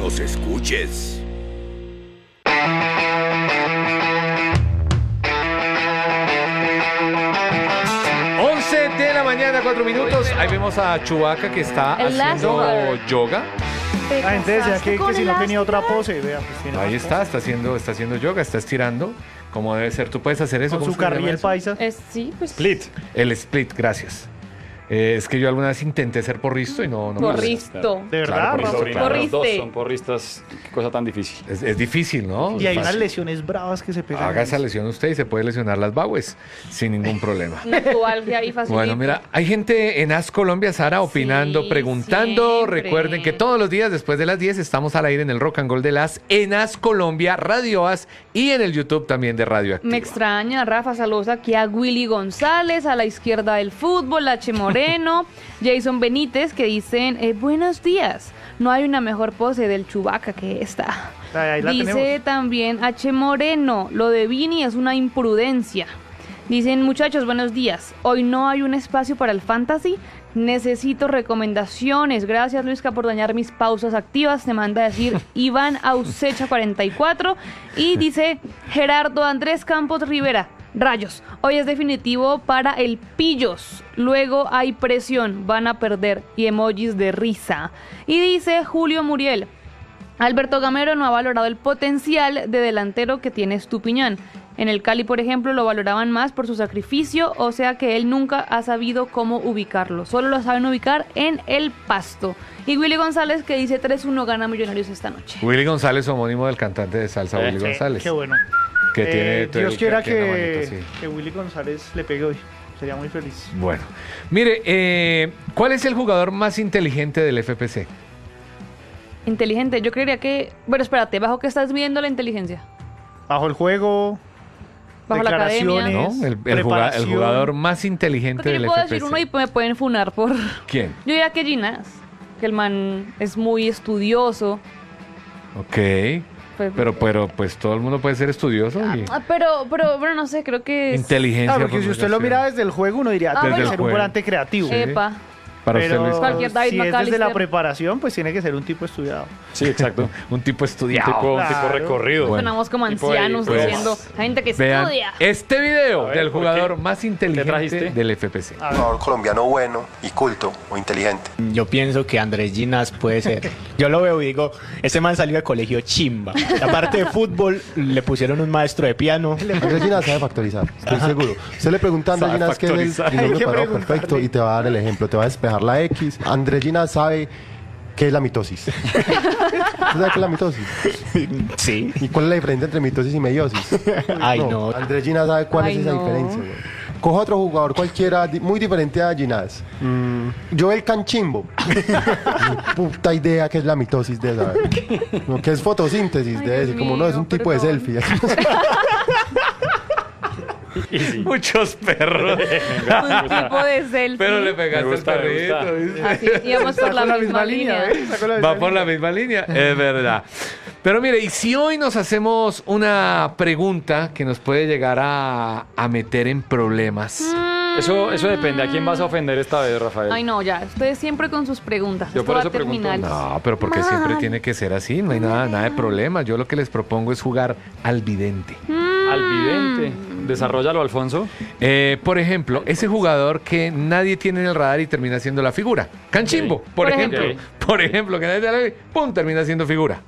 nos escuches. De la mañana, 4 minutos. Ahí vemos a Chewbacca que está haciendo yoga. La gente decía que si no tenía otra pose, vea, pues tiene Ahí más está haciendo yoga, está estirando como debe ser. Tú puedes hacer eso con su carril paisa. Sí, pues. Split. El split, gracias. Es que yo alguna vez intenté ser porristo y no me Porristo. ¿De verdad? Claro, Rafa? Porriste. Los dos son porristas. Qué cosa tan difícil. Es difícil, ¿no? Y hay Fácil. unas lesiones bravas que se pegan. Haga esa lesión usted y se puede lesionar las bagues sin ningún problema. Naturalgia ahí fácil. Bueno, mira, hay gente en AS Colombia, Sara, opinando, Sí, preguntando. siempre. Recuerden que todos los días después de las 10 estamos al aire en el Rock and Roll de las en AS Colombia, Radio AS y en el YouTube también de Radio Activa. Me extraña, Rafa, saludos aquí a Willy González, a la izquierda del fútbol, H. Moreno, Jason Benítez, que dicen, buenos días, no hay una mejor pose del Chewbacca que esta. Ahí la Dice tenemos. también H. Moreno, lo de Vini es una imprudencia. Dicen, muchachos, buenos días, hoy no hay un espacio para el fantasy, necesito recomendaciones. Gracias, Luisca, por dañar mis pausas activas. Te manda a decir Iván Ausecha 44. Y dice Gerardo Andrés Campos Rivera. Rayos, hoy es definitivo para el Pillos. Luego hay presión, van a perder. Y emojis de risa. Y dice Julio Muriel. Alberto Gamero no ha valorado el potencial de delantero que tiene Estupiñán. En el Cali, por ejemplo, lo valoraban más por su sacrificio, o sea que él nunca ha sabido cómo ubicarlo. Solo lo saben ubicar en el Pasto. Y Willy González, que dice 3-1 gana Millonarios esta noche. Willy González, homónimo del cantante de salsa, Willy Sí, González. qué bueno. Que tiene todo Dios el- quiera tiene una que, manito, sí. que Willy González le pegue hoy. Sería muy feliz. Bueno, mire, ¿cuál es el jugador más inteligente del FPC? Inteligente, yo creería que... Bueno, espérate, ¿bajo qué estás midiendo la inteligencia? Bajo el juego, Bajo la academia. declaraciones, ¿No? El preparación. jugador más inteligente Porque del yo puedo FPC. decir uno y me pueden funar por... ¿Quién? Yo diría que Ginás, que el man es muy estudioso. Ok. Pero pues todo el mundo puede ser estudioso y Pero bueno, no sé, creo que es... inteligencia. Ah, porque si usted lo mira desde el juego, uno diría, Ah, tiene que bueno. ser un Desde el volante creativo. Epa. para usted, Pero Luis, Cualquier David si es desde McAllister. la preparación, pues tiene que ser un tipo estudiado. Sí, exacto. un tipo Un estudiado. tipo Claro. recorrido. Bueno. Sonamos como Tipo ahí, ancianos pues. diciendo, la gente que Vean estudia. este video A ver, del ¿por jugador qué? más ¿Qué inteligente trajiste? del FPC. A Un ver. jugador colombiano bueno y culto o inteligente. Yo pienso que Andrés Ginás puede ser. Yo lo veo y digo, ese man salió de colegio chimba. Aparte de fútbol, le pusieron un maestro de piano. Andrés Ginás sabe factorizar, estoy seguro. Usted le pregunta a Andrés Sabe Ginás qué es el factorizar. trinomio Hay que cuadrado preguntarle. perfecto y te va a dar el ejemplo, te va a despejar la X. Andrés Ginás sabe qué es la mitosis. ¿Usted sabe qué es la mitosis? Sí. ¿Y cuál es la diferencia entre mitosis y meiosis? Ay, no. Andrés Ginás sabe cuál Ay, es esa no. diferencia. güey. Coja otro jugador cualquiera muy diferente a Ginás. Joel Canchimbo. Ni puta idea qué es la mitosis de esa. No, que es fotosíntesis Ay, de Dios ese. Como no, es un mío, tipo de perdón. selfie. Y sí. Muchos perros. Un tipo de selfie. Pero le pegaste Me gusta, al me gusta. perrito. ¿viste? Así, íbamos por la misma línea. ¿ves? Sacó la Va misma por la línea. misma línea, es verdad. Pero mire, y si hoy nos hacemos una pregunta que nos puede llegar a meter en problemas. Eso depende. ¿A quién vas a ofender esta vez, Rafael? Ay, no, ya. Ustedes siempre con sus preguntas. Yo Esto por va eso a terminar. pregunto. No, pero porque siempre tiene que ser así, no hay nada de problema. Yo lo que les propongo es jugar al vidente. Al vidente. Desarrollalo, Alfonso. Por ejemplo, ese jugador que nadie tiene en el radar y termina siendo la figura. Canchimbo, Ok. por Por ejemplo. ejemplo. Por ejemplo, que nadie tiene ¡pum! Termina siendo figura.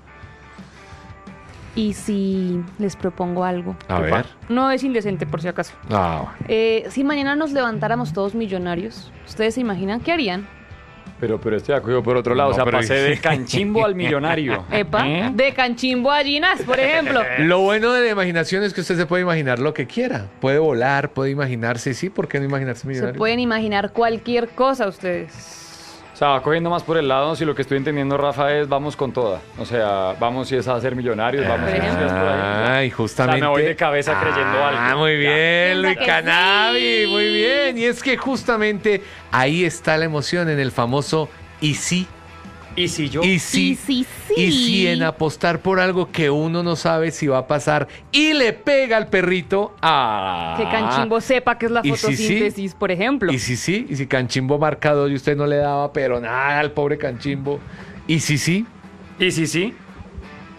Y si les propongo algo. A ver. No es indecente, por si acaso. Ah, Si mañana nos levantáramos todos millonarios, ¿ustedes se imaginan qué harían? Pero estoy de acuerdo por otro lado. No, o sea, pero- pasé de canchimbo al millonario. Epa, ¿Eh? de Canchimbo a Ginás, por ejemplo. Lo bueno de la imaginación es que usted se puede imaginar lo que quiera. Puede volar, puede imaginarse, sí, ¿por qué no imaginarse Se millonario? pueden imaginar cualquier cosa ustedes. O sea, va cogiendo más por el lado. Si lo que estoy entendiendo, Rafa, es vamos con toda. O sea, vamos si es a ser millonarios, vamos si es por ahí. Ay, justamente. O sea, me voy de cabeza creyendo algo. Ah, muy bien, Piensa Luis que Canavi, sí. muy bien. Y es que justamente ahí está la emoción en el famoso y sí, Y si yo... y sí, Y sí, sí. y sí en apostar por algo que uno no sabe si va a pasar y le pega al perrito. Ah. Que Canchimbo sepa que es la Y si sí, fotosíntesis, por ejemplo. Y si sí, y si Canchimbo marca 2 y usted no le daba, pero nada al pobre Canchimbo. Y si sí, Y si sí,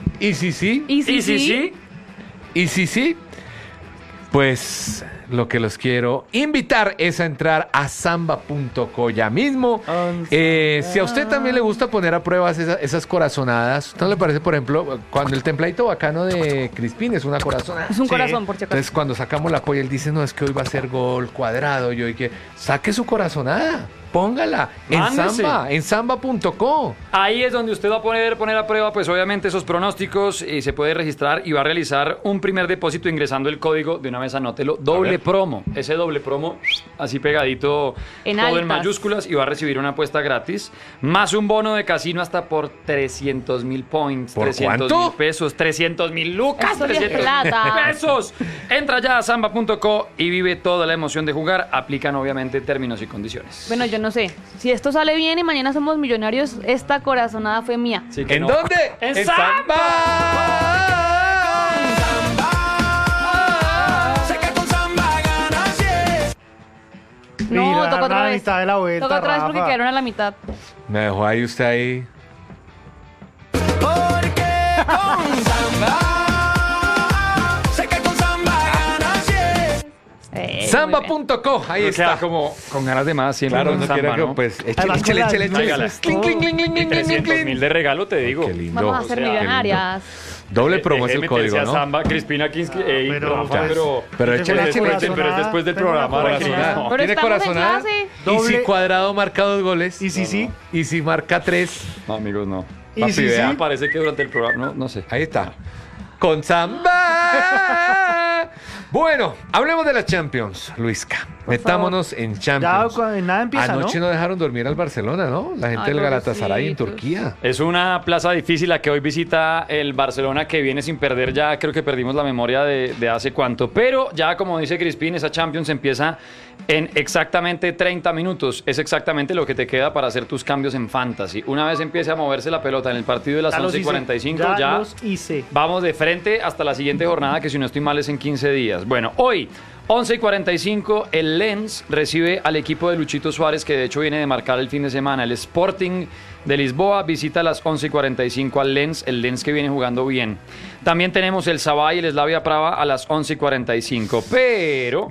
Y si sí, Y si Y si sí, sí, y si sí, pues lo que los quiero invitar es a entrar a samba.co ya mismo. Si a usted también le gusta poner a prueba esas corazonadas, ¿no le parece, por ejemplo, cuando el templadito bacano de Crispín es una corazonada? es un corazón, por si acaso. Entonces, cuando sacamos la polla, él dice, no, es que hoy va a ser gol cuadrado. Yo, y que saque su corazonada, póngala Mándese. en samba.co. ahí es donde usted va a poner a prueba, pues obviamente esos pronósticos y se puede registrar y va a realizar un primer depósito ingresando el código, de una vez anótelo, doble promo. Ese doble promo, así pegadito, En todo en altas. mayúsculas y va a recibir una apuesta gratis, más un bono de casino hasta por 300,000 points. ¿Por 300,000 cuánto? pesos, 300,000 lucas, Eso sí es 300,000 plata. pesos. Entra ya a samba.co y vive toda la emoción de jugar. Aplican obviamente términos y condiciones. Bueno, yo no sé. Si esto sale bien y mañana somos millonarios, esta corazonada fue mía. Así que ¿En no. dónde? ¡En Samba. No, Mira, toca otra la vez. mitad de la vuelta, Toca otra vez porque Rafa. quedaron a la mitad. Me dejó ahí usted ahí. Samba.co, ahí Uno está. queda como con ganas de más siempre. Claro, con no Samba, quiere que, ¿no? pues, échale, Además, échale, con échale, las échale. luces, Cling, todo. cling, cling, cling, Y cling, cling, 300,000 cling. de regalo, te digo. Qué lindo. Vamos a ser O sea, millonarias. Doble promo es el Meterse código, a ¿no? Samba, Crispina Kinski, pero, Rafa, pues, Pero échale, Tengo échale, una échale. pero es después del tengo una programa. corazonada. No. Pero Tiene estamos en corazonada. clase. Y si Doble- Cuadrado marca 2 goles. Y si sí, Y si marca 3. No, amigos, no. Y Papi, si vea. sí, Parece que durante el programa, no sé. Ahí está. Con Samba. Bueno, hablemos de la Champions, Luisca. Metámonos en Champions. nada empieza, Anoche ¿no? no dejaron dormir al Barcelona, ¿no? La gente Ay, del Galatasaray en pobrecitos. Turquía. Es una plaza difícil la que hoy visita el Barcelona, que viene sin perder ya, creo que perdimos la memoria de hace cuánto. Pero ya, como dice Crispín, esa Champions empieza en exactamente 30 minutos. Es exactamente lo que te queda para hacer tus cambios en Fantasy. Una vez empiece a moverse la pelota en el partido de las Ya los 11:45, hice. ya los hice. vamos de frente hasta la siguiente jornada, que si no estoy mal es en 15 días. Bueno, hoy, 11:45, el Lens recibe al equipo de Luchito Suárez, que de hecho viene de marcar el fin de semana. El Sporting de Lisboa visita a las 11:45 al Lens, el Lens que viene jugando bien. También tenemos el Slavia y el Slavia Praga a las 11:45, pero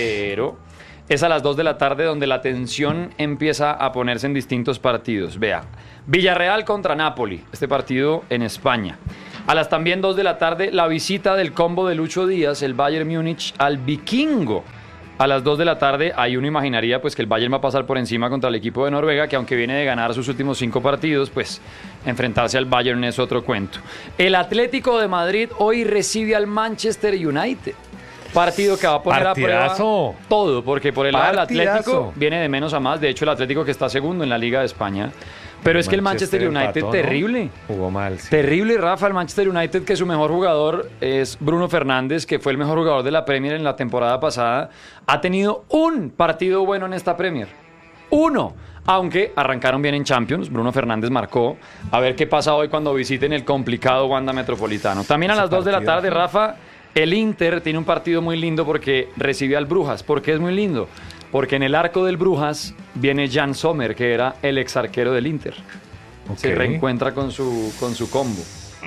es a las 2 de la tarde donde la tensión empieza a ponerse en distintos partidos. Vea, Villarreal contra Napoli, este partido en España. A las también 2 de la tarde, la visita del combo de Lucho Díaz, el Bayern Múnich, al Vikingo. A las 2 de la tarde, ahí uno imaginaría pues que el Bayern va a pasar por encima contra el equipo de Noruega, que aunque viene de ganar sus últimos 5 partidos, pues enfrentarse al Bayern es otro cuento. El Atlético de Madrid hoy recibe al Manchester United. Partido que va a poner a Partidazo. prueba todo, porque por el lado del Partidazo. Atlético viene de menos a más. De hecho, el Atlético que está segundo en la Liga de España. Pero es que el Manchester United, empató, ¿no? terrible. Jugó mal, sí. Terrible, Rafa, el Manchester United, que su mejor jugador es Bruno Fernández, que fue el mejor jugador de la Premier en la temporada pasada. Ha tenido un partido bueno en esta Premier. Uno. Aunque arrancaron bien en Champions, Bruno Fernández marcó. A ver qué pasa hoy cuando visiten el complicado Wanda Metropolitano. También a las 2 de la tarde, Rafa, el Inter tiene un partido muy lindo porque recibe al Brujas. ¿Por qué es muy lindo? Porque en el arco del Brujas viene Jan Sommer, que era el ex arquero del Inter. Se Ok. reencuentra con su combo.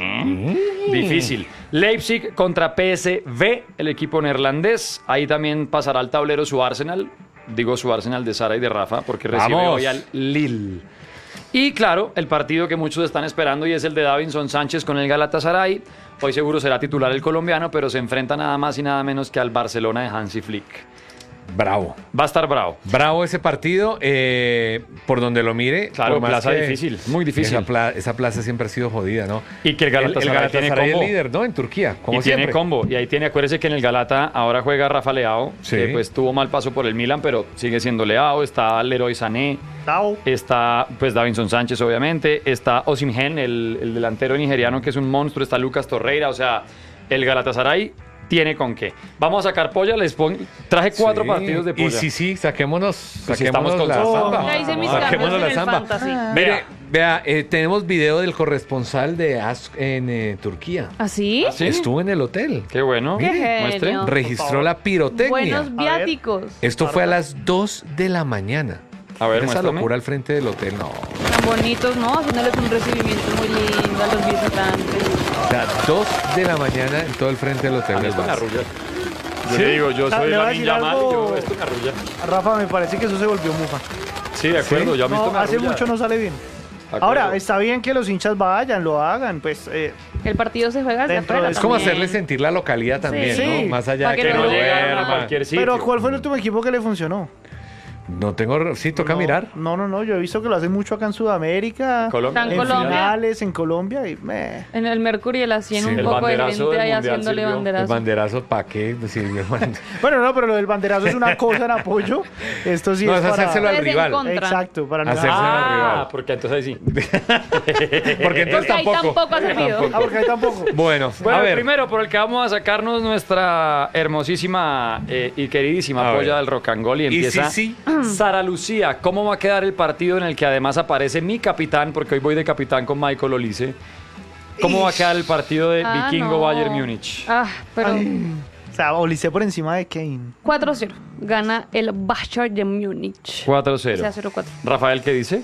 Difícil. Leipzig contra PSV, el equipo neerlandés. Ahí también pasará al tablero su Arsenal. Digo su Arsenal de Sara y de Rafa, porque recibe Vamos. hoy al Lille. Y claro, el partido que muchos están esperando y es el de Davinson Sánchez con el Galatasaray. Hoy seguro será titular el colombiano, pero se enfrenta nada más y nada menos que al Barcelona de Hansi Flick. Bravo. Va a estar bravo. Bravo ese partido, por donde lo mire. Claro, por más plaza que difícil, muy difícil. Esa plaza siempre ha sido jodida, ¿no? Y que el Galatasaray tiene Galatasaray combo. es líder, ¿no? En Turquía, como Y siempre. tiene combo. Y ahí tiene, acuérdese que en el Galata ahora juega Rafa Leao, Sí. que pues tuvo mal paso por el Milan, pero sigue siendo Leao. Está Leroy Sané, Tao. está pues Davinson Sánchez, obviamente. Está Osimhen, el delantero nigeriano, que es un monstruo. Está Lucas Torreira. O sea, el Galatasaray tiene con qué. Vamos a sacar polla. Traje 4 Sí. partidos de polla. Y sí, saquémonos Pues si estamos con la todo. samba. Ya hice mis Saquémonos cambios la en el samba. fantasy. Mire, vea, tenemos video del corresponsal de ASK en Turquía. ¿Así? ¿Ah, sí? Estuvo en el hotel. Qué bueno. Qué Muestre. genio. Registró la pirotecnia. Buenos viáticos. Esto fue a las 2 de la mañana. A ver, Esa muéstrame. locura al frente del hotel, no. Tan bonitos, ¿no? Haciéndoles un recibimiento muy lindo a los visitantes. O sea, 2 de la mañana en todo el frente del hotel. Esto me arrulla. Yo ¿Sí? le digo, yo soy Le voy a la decir niña mal y algo. yo, esto me arrulla. Rafa, me parece que eso se volvió mufa. Sí, de acuerdo, yo a mí esto No, me hace arrulla. mucho no sale bien. De acuerdo. Ahora, está bien que los hinchas vayan, lo hagan, pues El partido se juega desde Dentro afuera de- Es como también. hacerle sentir la localidad también, Sí. ¿no? Más allá Pa' de que que no no llegan a duerma. cualquier sitio. Pero ¿cuál fue el último equipo que le funcionó? No tengo... Sí, toca No, mirar. No, yo he visto que lo hacen mucho acá en Sudamérica, Colombia. Tan en Colombia. finales, en Colombia y En el Mercury él hacían Sí. un El poco de banderazo gente del ahí Mundial haciéndole sirvió. El banderazo. banderazo, ¿para qué? Sí, me manda. Bueno, no, pero lo del banderazo es una cosa en apoyo. Esto sí No, es es para... hacérselo al Ustedes en rival. contra. Exacto, para no... Hacerse al rival. Porque entonces ahí sí. Porque entonces Porque ahí tampoco ha servido. Ah, porque ahí tampoco. Bueno, Bueno, a el ver. primero por el que vamos a sacarnos nuestra hermosísima y queridísima A polla ver. del rock and roll y Y empieza sí. Sara Lucía. ¿Cómo va a quedar el partido en el que además aparece mi capitán, porque hoy voy de capitán con Michael Olise? ¿Cómo va a quedar el partido de Vikingo no. Bayern Múnich? Pero O sea, Olise por encima de Kane. 4-0. Gana el Bayern de Múnich. 4-0. O sea, 0-4. Rafael, ¿qué dice?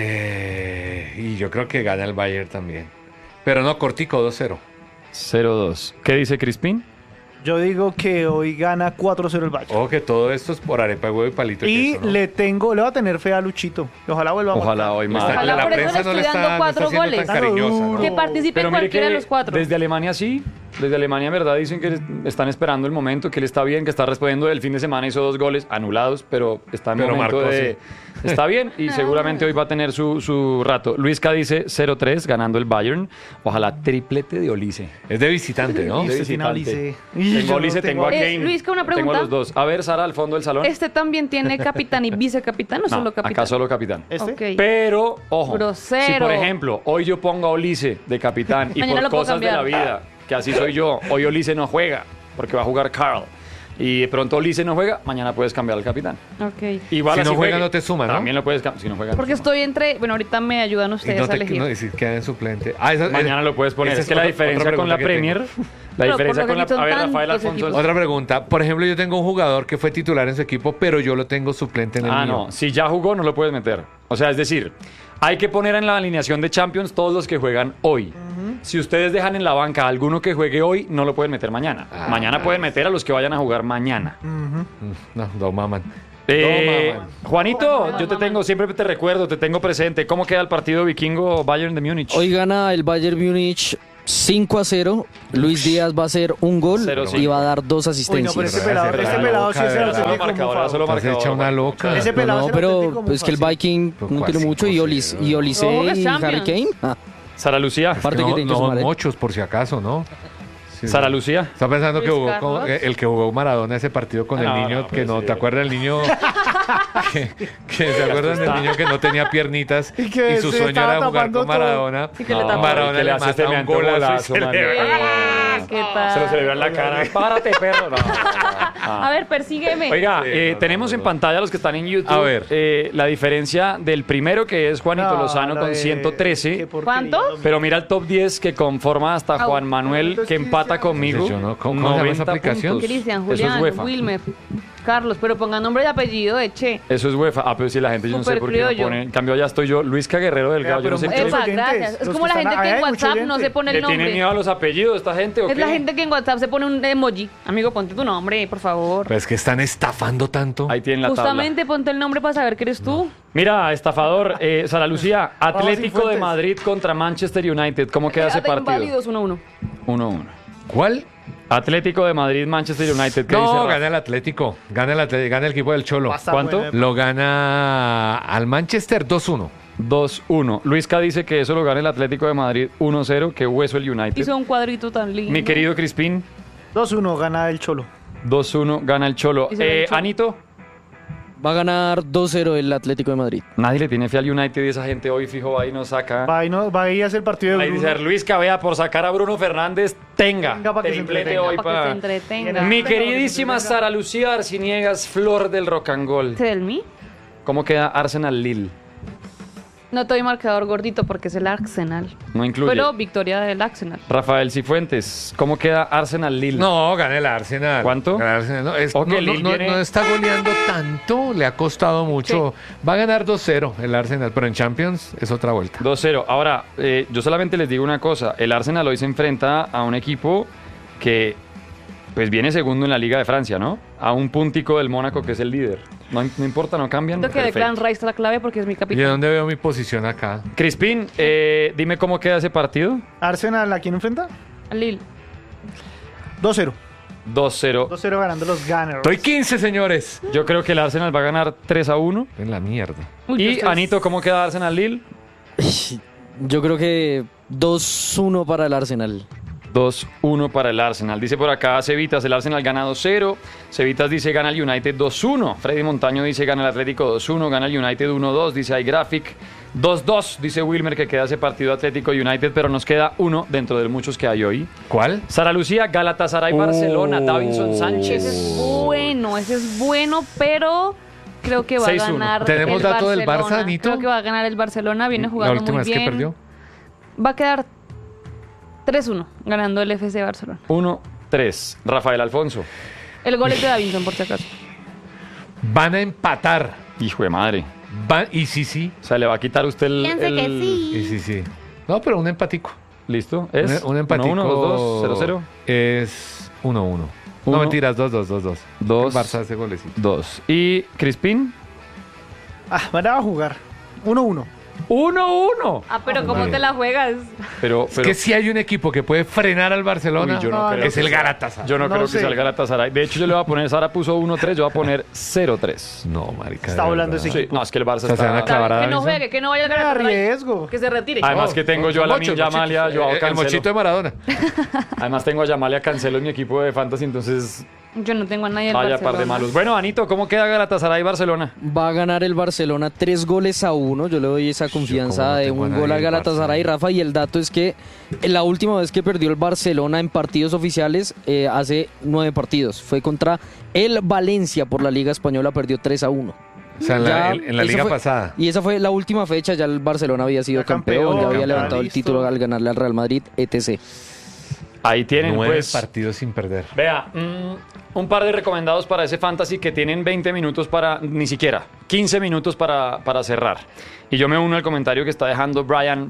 Y yo creo que gana el Bayern también. Pero no, cortico, 2-0. 0-2. ¿Qué dice Crispín? Yo digo que hoy gana 4-0 el Bayern. Ojo que todo esto es por arepa, huevo y palito. de Y queso, ¿no? le voy a tener fe a Luchito. Y ojalá vuelva a Ojalá marcar. hoy más. Ojalá por eso le estoy dando 4 siendo goles. tan cariñosa, ¿no? Que participe Pero mire cualquiera que de los 4. desde Alemania sí, desde Alemania en verdad dicen que están esperando el momento, que él está bien, que está respondiendo. El fin de semana hizo 2 goles anulados, pero está en Pero momento marcó, de... Está bien y seguramente hoy va a tener su rato. Luisca dice 0-3 ganando el Bayern. Ojalá triplete de Olise. Es de visitante, ¿no? Y De usted tiene a visitante. Olise. Y yo Tengo no Olise, tengo a tengo- Kane. Luisca, una Tengo pregunta. a los dos. A ver, Sara, al fondo del salón. ¿Este también tiene capitán y vicecapitán o No, solo capitán? acá solo capitán. ¿Este? Ok. Pero, ojo, Grosero. si por ejemplo hoy yo pongo a Olise de capitán y Mañana por lo puedo cosas de la cambiar. vida, que así soy yo, hoy Olise no juega porque va a jugar Carl y de pronto Olise no juega, mañana puedes cambiar al capitán. Ok. Igual Si así no juega, juegue, no te suma, ¿no? También lo puedes cambiar, si no juega. no Porque suma. estoy entre... Bueno, ahorita me ayudan Y ustedes no a te elegir. no, y si queda en suplente. Mañana lo puedes poner. Esa Es que la otra diferencia con la pregunta que Premier, tengo. la Pero diferencia por lo con la... que son A ver, Rafael tantos Alfonso. equipos. Otra pregunta. Por ejemplo, yo tengo un jugador que fue titular en su equipo, pero yo lo tengo suplente en el mío. No, si ya jugó no lo puedes meter. O sea, es decir, hay que poner en la alineación de Champions todos los que juegan hoy. Si ustedes dejan en la banca a alguno que juegue hoy, no lo pueden meter mañana. Mañana pueden meter a los que vayan a jugar mañana. No, no maman. Juanito, yo te tengo, siempre te recuerdo, te tengo presente. ¿Cómo queda el partido vikingo Bayern de Múnich? Hoy gana el Bayern Múnich 5-0. Luis Díaz va a hacer un gol 0-5. y va a dar 2 Uy, no, asistencias. pero este Pero pelado, ese este pelado pelado sí loca, es de el verdad. Solo auténtico marcador, mufado. solo Estás marcador. hecha una loca. Ese No, pelado no, es el pero auténtico es que el mufado. Viking Pues no tiene cuasi mucho y imposible, ¿no? Olise Ojo que es y Harry Champions. Kane. Sara Lucía. Aparte No, que tiene que no sumar, ¿eh? muchos, por si acaso, ¿no? Sí. Sara Lucía. Está pensando que Luis jugó Carlos. el que jugó Maradona ese partido con el No, niño, no, que pues no, sí. ¿te acuerdas del niño? que se acuerdan del niño que no tenía piernitas Y que y su se sueño estaba era jugar tapando con Maradona. Y que le No, tapan. Maradona que le le hace mata un semejante golazo y golazo, se le man. va. ¿Qué tal? Se lo celebra en la cara. Párate, perro. No, no, no. Ah. A ver, persígueme. Oiga, Sí, no, tenemos no, en no. pantalla los que están en YouTube A ver. la diferencia del primero que es Juanito No, Lozano lo con de- 113. qué porquería, ¿Cuánto? lo mismo. Pero mira el top 10 que conforma hasta Au. Juan Manuel, que empata conmigo. Yo no- ¿cómo se llama esa 90 aplicación? puntos. Cristian, Eso es Julián, UEFA. Wilmer, Carlos, pero pongan nombre y apellido de Che. Eso es UEFA. Ah, pero si la gente yo no sé Súper por qué no criollo. pone. En cambio, allá estoy yo, Luisca Guerrero Delgado. Yo no sé pero qué. muchos Epa, oyentes, gracias. Es los como que la están- gente que ahí en hay mucho WhatsApp no oyente. se pone ¿Le el tienen nombre. miedo a los apellidos esta gente o Es qué? la gente que en WhatsApp se pone un emoji. Amigo, ponte tu nombre, por favor. Pues que están estafando tanto. Ahí tienen la Justamente ponte el nombre para saber que eres tú. tabla. Mira, estafador, Sara Lucía, Atlético de Cifuentes. Madrid contra Manchester United. ¿Cómo queda ese Quédate partido? inválidos 1-1. 1-1. ¿Cuál? Atlético de Madrid, Manchester United. ¿Qué dice No, Rafa? gana el Atlético. Gana el equipo del Cholo. Va a estar ¿Cuánto? bueno, Lo gana al Manchester 2-1. 2-1. Luisca dice que eso lo gana el Atlético de Madrid 1-0. Que hueso el United. Hizo un cuadrito tan lindo. Mi querido Crispín, 2-1 gana el Cholo. 2-1 gana el Cholo. Y se ve el Cholo. Anito, Va a ganar 2-0 el Atlético de Madrid. nadie le tiene fe al United y esa gente hoy fijo va y nos saca. Va a ir a hacer el partido de Ahí Bruno. dice Luisca, vea, por sacar a Bruno Fernández, tenga. Venga, pa' que se Triplete entretenga. hoy Para que se pa- entretenga. Mi Venga, queridísima venga. Sara Lucía Arciniegas, flor del rock and roll. ¿Tell me? ¿Cómo queda Arsenal Lille? No te doy marcador gordito porque es el Arsenal. No incluye. Pero victoria del Arsenal. Rafael Cifuentes, ¿cómo queda Arsenal-Lille? No, gana el Arsenal. ¿Cuánto? Gana el Arsenal. No, Ok, Lille viene- no está goleando tanto, le ha costado mucho. Va a ganar 2-0 el Arsenal, pero en Champions es otra vuelta. 2-0. Ahora, yo solamente les digo una cosa. El Arsenal hoy se enfrenta a un equipo que pues viene segundo en la Liga de Francia, ¿no? A un puntico del Mónaco, que es el líder. No importa, no cambian. Siento que Perfecto. Declan Rice está la clave porque es mi ¿Y de capitán. dónde veo mi posición acá? Crispín, dime cómo queda ese partido. Arsenal, ¿a quién enfrenta? Lille. 2-0. 2-0. 2-0 ganando los Gunners. Estoy 15, señores. Yo creo que el Arsenal va a ganar 3-1. En la mierda. Uy, yo Y estoy- Anito, ¿cómo queda Arsenal-Lille? Yo creo que 2-1 para el Arsenal. 2-1 para el Arsenal. Dice por acá Cevitas, el Arsenal gana 2-0. Cevitas dice gana el United 2-1. Freddy Montaño dice gana el Atlético 2-1. Gana el United 1-2. Dice iGraphic 2-2. Dice Wilmer que queda ese partido Atlético United, pero nos queda uno dentro de muchos que hay hoy. ¿Cuál? Sara Lucía, Galatasaray, Barcelona, Davinson Sánchez. Ese es bueno, pero creo que va a 6-1. ganar ¿Tenemos el dato del Barcelona. Barça, Anito? Creo que va a ganar el Barcelona, viene La jugando última muy vez bien. que perdió. Va a quedar 3-1 ganando el FC Barcelona. 1-3. Rafael Alfonso. El gol es de Davinson, por si acaso. Van a empatar. Hijo de madre. Y sí. O sea, le va a quitar usted el... Piense que sí. Y sí. No, pero un empatico. ¿Listo? ¿Es? Un empatico. 1-1, 2-2, 0-0. Es 1-1. No, Uno. mentiras, 2-2. 2. El Barça hace golecito. 2. ¿Y Crispín? Van a jugar. 1-1. 1-1. Ah, pero ¿cómo te la juegas? Pero, Es que si hay un equipo que puede frenar al Barcelona, Uy, yo no creo es que el sea. Galatasaray. Yo no, No creo sé. que sea el Galatasaray. De hecho, yo le voy a poner, Sara puso 1-3, yo voy a poner 0-3. No, marica. Está de volando verdad. ese Sí, no, es que el Barça O sea, se van a está... clavar a Que no Davinson. juegue, que no vaya a A ganar. riesgo. Que se retire. Además que tengo yo a la Mocho, Yamal y a Joao el Cancelo. mochito de Maradona. Además tengo a Yamal y a Cancelo en mi equipo de Fantasy, entonces Yo no tengo a nadie del vaya Barcelona. par de malos. Bueno, Anito, ¿cómo queda Galatasaray y Barcelona? Va a ganar el Barcelona 3-1. Yo le doy esa ¿cómo confianza no de tengo a un nadie gol a del Galatasaray, Barça? Rafa. Y el dato es que la última vez que perdió el Barcelona en partidos oficiales, hace 9 partidos. Fue contra el Valencia por la Liga Española, perdió 3-1. O sea, en la esa liga fue- pasada. Y esa fue la última fecha, ya el Barcelona había sido Ya campeón, ya había campeón, levantado el listo. título al ganarle al Real Madrid, etc. Ahí tienen, 9 pues... partidos sin perder. Vea, un par de recomendados para ese fantasy que tienen 20 minutos para, ni siquiera, 15 minutos para cerrar. Y yo me uno al comentario que está dejando Brian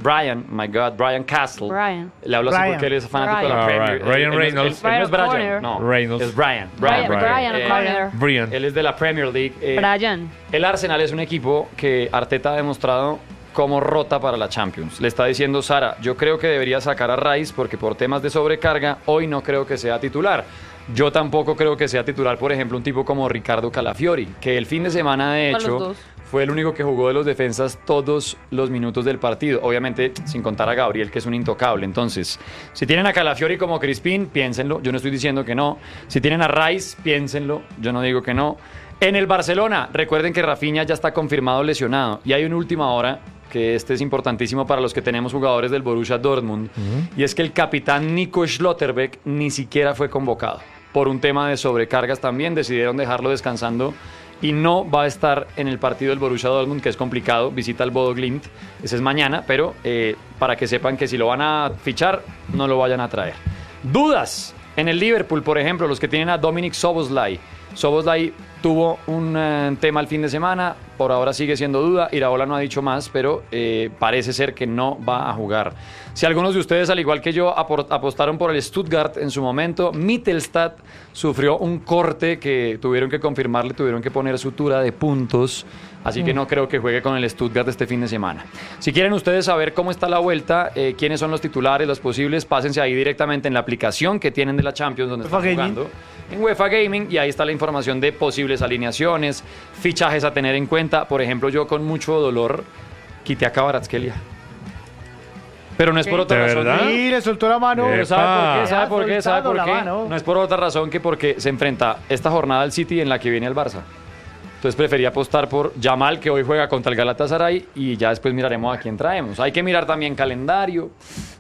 Castle. Brian. Le hablo así Brian. porque él es fanático de la Brian. Premier. Ryan Él no es- Reynolds. él no es Brian Brian, Corner. no. Reynolds. Es Brian. Brian Eh, Corner. Brian. Él es de la Premier League. Brian. El Arsenal es un equipo que Arteta ha demostrado cómo rota para la Champions. Le está diciendo Sara, yo creo que debería sacar a Rice porque por temas de sobrecarga hoy no creo que sea titular. Yo tampoco creo que sea titular, por ejemplo, un tipo como Ricardo Calafiori, que el fin de semana de Para los hecho dos. fue el único que jugó de los defensas todos los minutos del partido. Obviamente sin contar a Gabriel, que es un intocable. Entonces, si tienen a Calafiori como Crispín, piénsenlo. Yo no estoy diciendo que no. Si tienen a Rice, piénsenlo. Yo no digo que no. En el Barcelona, recuerden que Rafinha ya está confirmado lesionado. Y hay una última hora, que este es importantísimo para los que tenemos jugadores del Borussia Dortmund, y es que el capitán Nico Schlotterbeck ni siquiera fue convocado. Por un tema de sobrecargas también, decidieron dejarlo descansando y no va a estar en el partido del Borussia Dortmund, que es complicado, visita al Bodo Glimt, ese es mañana, pero para que sepan que si lo van a fichar, no lo vayan a traer. Dudas en el Liverpool, por ejemplo, los que tienen a Dominic Szoboszlai. Szoboszlai tuvo un tema el fin de semana, por ahora sigue siendo duda, Iraola no ha dicho más, pero parece ser que no va a jugar. Si algunos de ustedes, al igual que yo, apostaron por el Stuttgart en su momento, Mittelstadt sufrió un corte que tuvieron que confirmarle, tuvieron que poner sutura de puntos, así que no creo que juegue con el Stuttgart este fin de semana. Si quieren ustedes saber cómo está la vuelta, quiénes son los titulares, los posibles, pásense ahí directamente en la aplicación que tienen de la Champions donde UEFA están Gaming. jugando. En UEFA Gaming, y ahí está la información de posibles alineaciones, fichajes a tener en cuenta. Por ejemplo, yo con mucho dolor quité a Kvaratskhelia. Pero no es por otra ¿De razón. verdad? Y le soltó la mano. Pero ¿sabe por qué? Epa. ¿Sabe por qué? ¿Sabe por Soltando qué? la mano. No es por otra razón que porque se enfrenta esta jornada al City en la que viene el Barça. Entonces preferí apostar por Yamal, que hoy juega contra el Galatasaray, y ya después miraremos a quién traemos. Hay que mirar también calendario.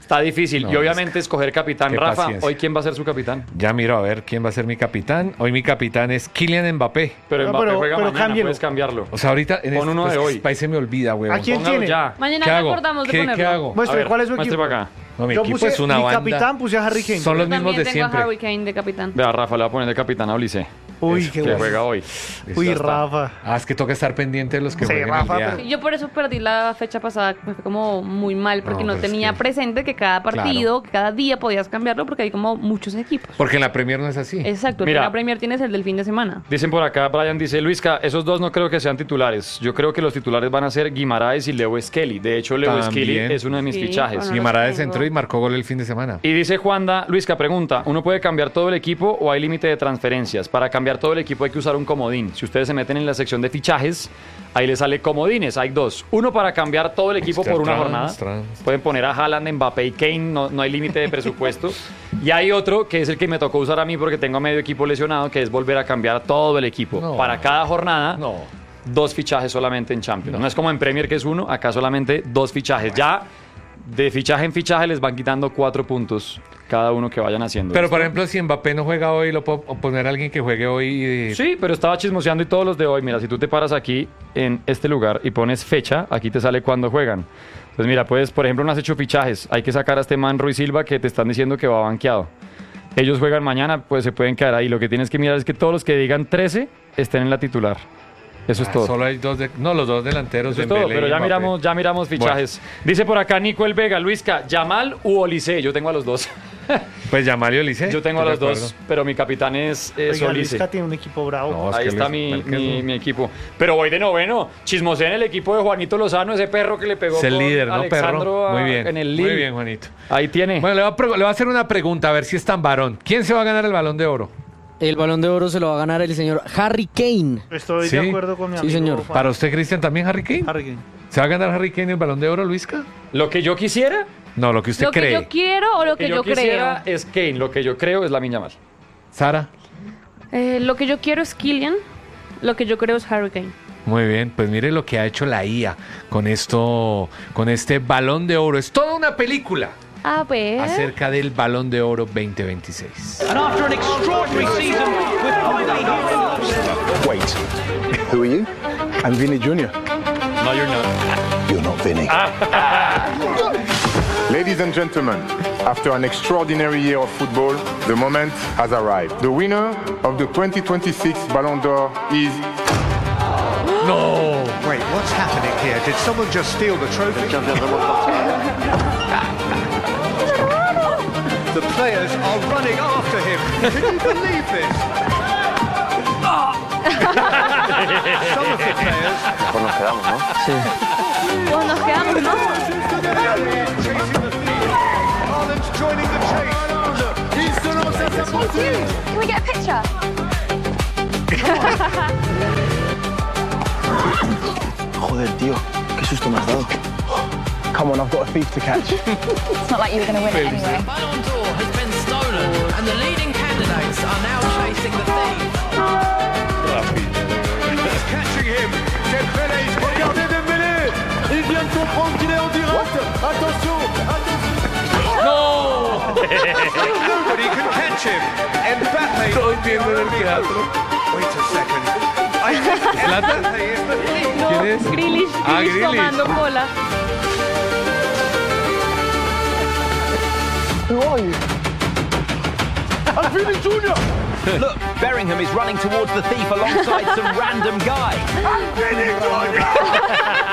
Está difícil. No, y obviamente escoger capitán. qué Rafa, paciencia. ¿hoy quién va a ser su capitán? Ya miro a ver quién va a ser mi capitán. Hoy mi capitán es Kylian Mbappé. Pero No, Mbappé juega pero mañana, cámbielo. puedes cambiarlo. O sea, ahorita en Pon uno de hoy. país se me olvida, güey. ¿A quién Póngalo tiene? ya. Mañana ¿Qué nos hago? acordamos de ¿Qué ponerlo. hago? Muestre, A ver, ¿cuál es su muestre equipo? para acá. No, mi Yo equipo puse, es una mi banda. capitán puse a Harry Kane. Son los mismos También de tengo a siempre. Harry Kane de capitán. Vea, Rafa le va a poner de capitán a Ulises, Uy, qué que bueno. juega hoy. Uy, Ya está. Rafa. Ah, es que toca estar pendiente de los que Sí, jueguen Rafa, el día. pero- Yo por eso perdí la fecha pasada, me fue como muy mal, porque No, no, pero es tenía que- presente que cada partido, que cada día podías cambiarlo, porque hay como muchos equipos. Porque en la Premier no es así. Exacto, Mira. la Premier tienes el del fin de semana. Dicen por acá, Brian dice, Luisca, esos dos no creo que sean titulares. Yo creo que los titulares van a ser Guimaraes y Leo Skelly. De hecho, Leo También. Skelly es uno de mis Sí, fichajes. bueno. Guimaraes tengo. entró y marcó gol el fin de semana. Y dice Juanda, Luisca, pregunta, ¿uno puede cambiar todo el equipo o hay límite de transferencias? Para cambiar todo el equipo hay que usar un comodín. Si ustedes se meten en la sección de fichajes, ahí les sale comodines, hay dos. Uno para cambiar todo el equipo por una jornada. Pueden poner a Haaland, Mbappé y Kane, no hay límite de presupuesto. Y hay otro que es el que me tocó usar a mí porque tengo a medio equipo lesionado, que es volver a cambiar todo el equipo. No. Para cada jornada, No. 2 fichajes solamente en Champions. No es como en Premier que es uno, acá solamente 2 fichajes. Ya de fichaje en fichaje les van quitando 4 puntos cada uno que vayan haciendo. Pero por ejemplo, si Mbappé no juega hoy, lo puedo poner a alguien que juegue hoy. Sí, pero estaba chismoseando y todos los de hoy. Mira, si tú te paras aquí en este lugar y pones fecha, aquí te sale cuándo juegan. Pues mira, puedes, por ejemplo, no has hecho fichajes. Hay que sacar a este man Ruiz Silva que te están diciendo que va banqueado. Ellos juegan mañana, pues se pueden quedar ahí. Lo que tienes que mirar es que todos los que digan 13 estén en la titular. Eso es todo. Solo hay dos los dos delanteros. Eso es todo, Dembélé pero y ya Mbappé. miramos fichajes. Dice por acá Nico El Vega, Luisca, ¿Yamal u Olise? Yo tengo a los dos. Pues Yamal y Olise. Yo tengo a los Estoy de dos, acuerdo. pero mi capitán es Oiga, Olise. Luisca tiene un equipo bravo. No, es Ahí que está Luis- mi equipo. Pero voy de noveno. Chismosé en el equipo de Juanito Lozano, ese perro que le pegó Es el con líder, ¿no, Alexandro perro? Muy bien. en el Muy Lille. bien, Juanito. Ahí tiene. Bueno, le voy a hacer una pregunta, a ver si es tan varón. ¿Quién se va a ganar el Balón de Oro? El Balón de Oro se lo va a ganar el señor Harry Kane. Estoy Sí. de acuerdo con mi Sí, amigo señor. Juan. ¿Para usted, Cristian, también Harry Kane? Harry Kane. ¿Se va a ganar Harry Kane el Balón de Oro, Luisca? Lo que yo quisiera, No, lo que usted ¿Lo cree. que yo quiero o lo que yo quisiera creo? es Kane. Lo que yo creo es Lamine Yamal. Sara. Lo que yo quiero es Kylian, lo que yo creo es Harry Kane. Muy bien, pues mire lo que ha hecho la IA con este Balón de Oro. Es toda una película A ver. acerca del Balón de Oro 2026. And after an extraordinary season with finally Wait, who are you? I'm Vinny Jr. No, you're not. You're not Vinny. Ladies and gentlemen, after an extraordinary year of football, the moment has arrived. The winner of the 2026 Ballon d'Or is... No. Wait, what's happening here? Did someone just steal the trophy? The players are running after him. Can you believe this? Some of the players Pues nos quedamos, ¿no? Pues nos quedamos, ¿no? chasing the thief. Haaland's joining the chase. Can we get a picture? Joder, tío, qué susto me has dado. Come on, I've got a thief to catch. It's not like you were going to win it anyway. Ballon d'Or has been stolen, and the leading candidates are now chasing the thief. He's catching him. Dembele's regardez Dembélé. Il vient de comprendre qu'il est en direct. Attention, Nobody can catch him. Mbappe. Todos viendo en el teatro. Wait a second. I think Mbappe is the thief. ¿Quién es? Grealish, Ah, Grealish Grealish. tomando cola. Who are you? I'm Vinny Jr. Look, Bellingham is running towards the thief alongside some random guy. Vinny Jr.